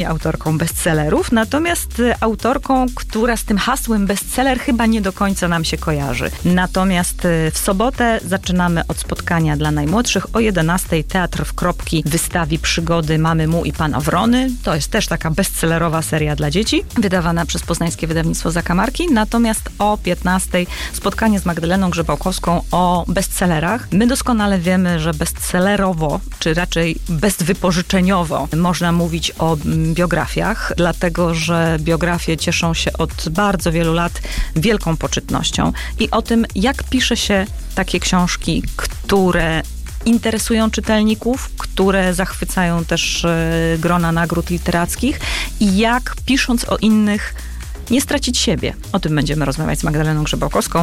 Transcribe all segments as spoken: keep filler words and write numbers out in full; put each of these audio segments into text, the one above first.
autorką bestsellerów, natomiast autorką, która z tym hasłem bestseller chyba nie do końca nam się kojarzy. Natomiast w sobotę zaczynamy od spotkania dla najmłodszych. O jedenastej Teatr w Kropki wystawi przygody Mamy Mu i Pana Wrony. To jest też taka bestsellerowa seria dla dzieci, wydawana przez poznańskie wydawnictwo Zakamarki. Natomiast o piętnastej spotkanie z Magdaleną Grzebałkowską o bestsellerach. My doskonale wiemy, że bestsellerowo, czy raczej bezwypożyczeniowo można mówić o biografiach, dlatego że biografie cieszą się od bardzo wielu lat wielką poczytnością i o tym, jak pisze się takie książki, które interesują czytelników, które zachwycają też grona nagród literackich i jak pisząc o innych nie stracić siebie. O tym będziemy rozmawiać z Magdaleną Grzebałkowską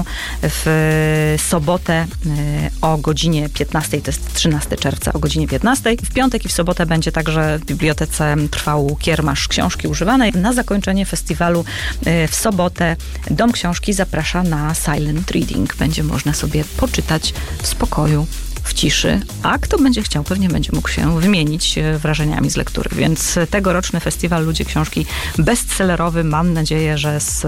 w sobotę o godzinie piętnastej, to jest trzynastego czerwca o godzinie piętnastej. W piątek i w sobotę będzie także w bibliotece trwał kiermasz książki używanej. Na zakończenie festiwalu w sobotę Dom Książki zaprasza na silent reading. Będzie można sobie poczytać w spokoju, w ciszy, a kto będzie chciał, pewnie będzie mógł się wymienić wrażeniami z lektury. Więc tegoroczny festiwal Ludzie Książki bestsellerowy, mam nadzieję, że z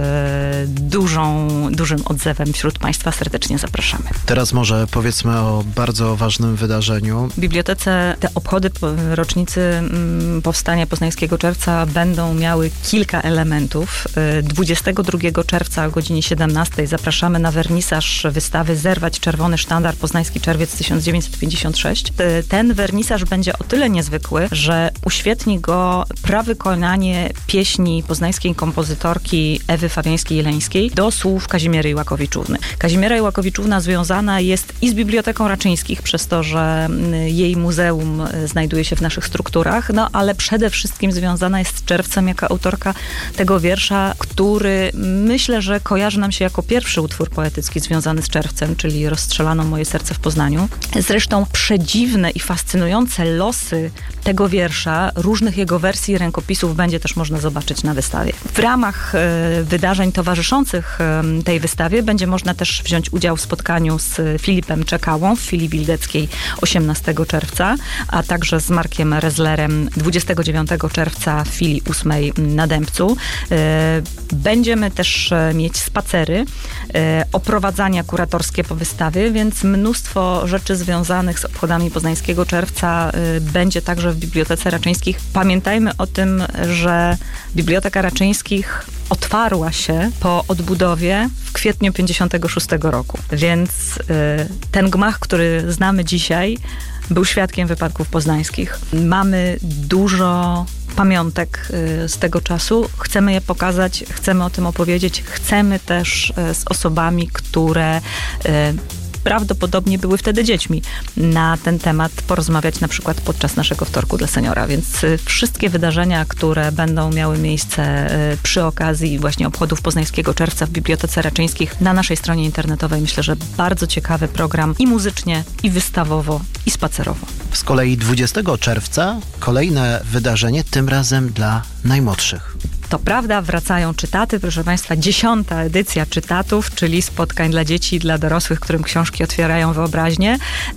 dużą, dużym odzewem wśród Państwa serdecznie zapraszamy. Teraz może powiedzmy o bardzo ważnym wydarzeniu. W bibliotece te obchody rocznicy powstania Poznańskiego Czerwca będą miały kilka elementów. dwudziestego drugiego czerwca o godzinie siedemnastej zapraszamy na wernisaż wystawy Zerwać Czerwony Sztandar Poznański Czerwiec tysiąc dziewięćset pięćdziesiąt sześć. Ten wernisaż będzie o tyle niezwykły, że uświetni go prawykonanie pieśni poznańskiej kompozytorki Ewy Fabiańskiej-Jeleńskiej do słów Kazimiery Iłakowiczówny. Kazimiera Iłakowiczówna związana jest i z Biblioteką Raczyńskich, przez to, że jej muzeum znajduje się w naszych strukturach, no ale przede wszystkim związana jest z Czerwcem jako autorka tego wiersza, który myślę, że kojarzy nam się jako pierwszy utwór poetycki związany z Czerwcem, czyli Rozstrzelano moje serce w Poznaniu. Zresztą przedziwne i fascynujące losy tego wiersza, różnych jego wersji i rękopisów będzie też można zobaczyć na wystawie. W ramach y, wydarzeń towarzyszących y, tej wystawie będzie można też wziąć udział w spotkaniu z Filipem Czekałą w filii Wildeckiej osiemnastego czerwca, a także z Markiem Rezlerem dwudziestego dziewiątego czerwca w filii ósmej na Dębcu. Y, będziemy też mieć spacery, y, oprowadzania kuratorskie po wystawie, więc mnóstwo rzeczy związanych z obchodami Poznańskiego Czerwca y, będzie także w Bibliotece Raczyńskich. Pamiętajmy o tym, że Biblioteka Raczyńskich otwarła się po odbudowie w kwietniu pięćdziesiątego szóstego roku. Więc y, ten gmach, który znamy dzisiaj, był świadkiem wypadków poznańskich. Mamy dużo pamiątek z tego czasu. Chcemy je pokazać, chcemy o tym opowiedzieć. Chcemy też z osobami, które prawdopodobnie były wtedy dziećmi, na ten temat porozmawiać na przykład podczas naszego wtorku dla seniora. Więc wszystkie wydarzenia, które będą miały miejsce przy okazji właśnie obchodów Poznańskiego Czerwca w Bibliotece Raczyńskich na naszej stronie internetowej, myślę, że bardzo ciekawy program i muzycznie, i wystawowo, i spacerowo. Z kolei dwudziestego czerwca kolejne wydarzenie, tym razem dla najmłodszych. To prawda, wracają czytaty, proszę Państwa, dziesiąta edycja czytatów, czyli spotkań dla dzieci i dla dorosłych, którym książki otwierają wyobraźnię.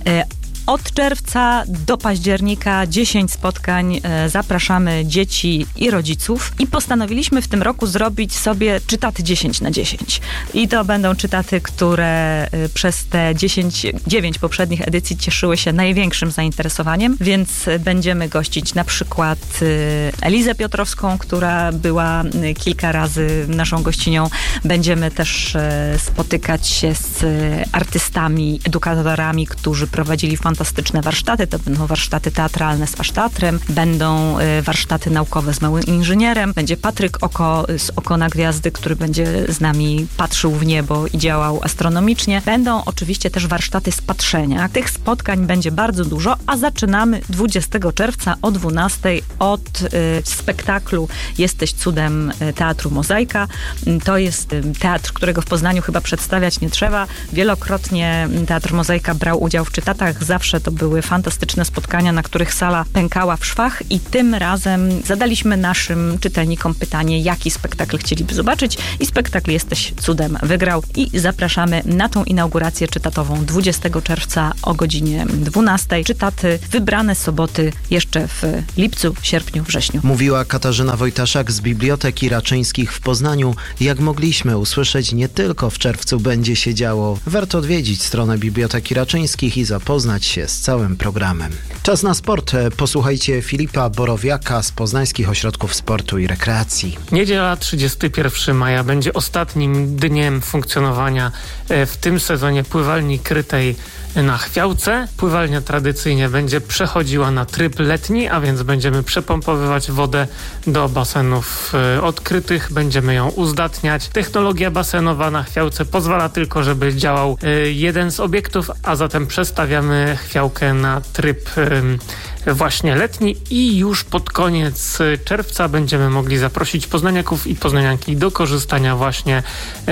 Od czerwca do października dziesięć spotkań. Zapraszamy dzieci i rodziców i postanowiliśmy w tym roku zrobić sobie czytaty dziesięć na dziesięć. I to będą czytaty, które przez te dziesięć, dziewięć poprzednich edycji cieszyły się największym zainteresowaniem, więc będziemy gościć na przykład Elizę Piotrowską, która była kilka razy naszą gościnią. Będziemy też spotykać się z artystami, edukatorami, którzy prowadzili fantastyczne warsztaty. To będą warsztaty teatralne z Asztatrem, będą warsztaty naukowe z Małym Inżynierem, będzie Patryk Oko z Oko na Gwiazdy, który będzie z nami patrzył w niebo i działał astronomicznie. Będą oczywiście też warsztaty z patrzenia. Tych spotkań będzie bardzo dużo, a zaczynamy dwudziestego czerwca o dwunastej od y, spektaklu Jesteś cudem Teatru Mozaika. To jest teatr, którego w Poznaniu chyba przedstawiać nie trzeba. Wielokrotnie Teatr Mozaika brał udział w czytatach, zawsze zawsze to były fantastyczne spotkania, na których sala pękała w szwach i tym razem zadaliśmy naszym czytelnikom pytanie, jaki spektakl chcieliby zobaczyć i spektakl Jesteś cudem wygrał i zapraszamy na tą inaugurację czytatową dwudziestego czerwca o godzinie dwunastej. Czytaty wybrane soboty jeszcze w lipcu, sierpniu, wrześniu. Mówiła Katarzyna Wojtaszak z Biblioteki Raczyńskich w Poznaniu. Jak mogliśmy usłyszeć, nie tylko w czerwcu będzie się działo. Warto odwiedzić stronę Biblioteki Raczyńskich i zapoznać się z całym programem. Czas na sport. Posłuchajcie Filipa Borowiaka z Poznańskich Ośrodków Sportu i Rekreacji. Niedziela trzydziestego pierwszego maja będzie ostatnim dniem funkcjonowania w tym sezonie pływalni krytej na Chwiałce. Pływalnia tradycyjnie będzie przechodziła na tryb letni, a więc będziemy przepompowywać wodę do basenów odkrytych, będziemy ją uzdatniać. Technologia basenowa na Chwiałce pozwala tylko, żeby działał jeden z obiektów, a zatem przestawiamy Chwiałkę na tryb właśnie letni i już pod koniec czerwca będziemy mogli zaprosić poznaniaków i poznanianki do korzystania właśnie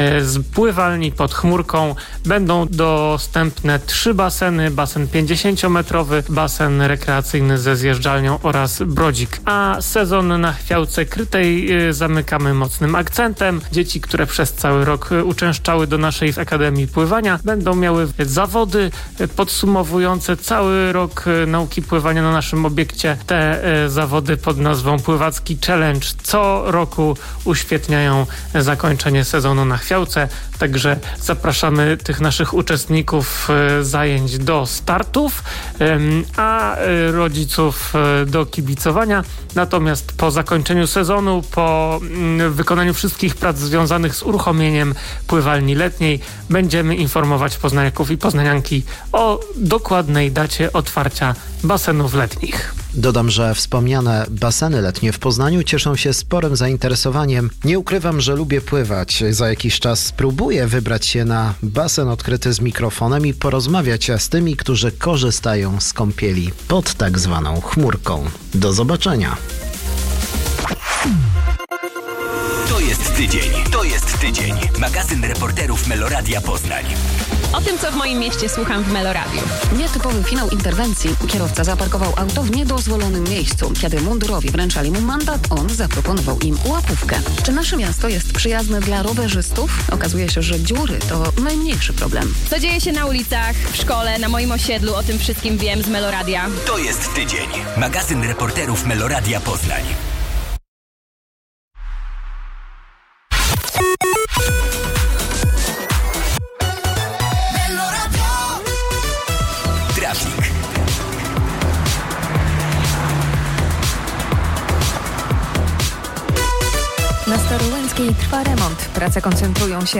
z pływalni pod chmurką. Będą dostępne trzy baseny, basen pięćdziesięciometrowy, basen rekreacyjny ze zjeżdżalnią oraz brodzik. A sezon na Chwiałce krytej zamykamy mocnym akcentem. Dzieci, które przez cały rok uczęszczały do naszej Akademii Pływania, będą miały zawody podsumowujące cały rok nauki pływania na naszym obiekcie. Te e, zawody pod nazwą Pływacki Challenge co roku uświetniają zakończenie sezonu na Chwiałce, także zapraszamy tych naszych uczestników e, zajęć do startów, e, a e, rodziców e, do kibicowania. Natomiast po zakończeniu sezonu, po m, wykonaniu wszystkich prac związanych z uruchomieniem pływalni letniej, będziemy informować poznaniaków i poznanianki o dokładnej dacie otwarcia basenów letnich. Dodam, że wspomniane baseny letnie w Poznaniu cieszą się sporym zainteresowaniem. Nie ukrywam, że lubię pływać. Za jakiś czas spróbuję wybrać się na basen odkryty z mikrofonem i porozmawiać z tymi, którzy korzystają z kąpieli pod tak zwaną chmurką. Do zobaczenia. To jest tydzień. To jest tydzień. Magazyn reporterów Meloradia Poznań. O tym, co w moim mieście słucham w Meloradiu. Nietypowy finał interwencji. Kierowca zaparkował auto w niedozwolonym miejscu. Kiedy mundurowi wręczali mu mandat, on zaproponował im łapówkę. Czy nasze miasto jest przyjazne dla rowerzystów? Okazuje się, że dziury to najmniejszy problem. Co dzieje się na ulicach, w szkole, na moim osiedlu, o tym wszystkim wiem z Meloradia. To jest tydzień. Magazyn reporterów Meloradia Poznań. Trafik. Na Starołęckiej trwa remont. Prace koncentrują się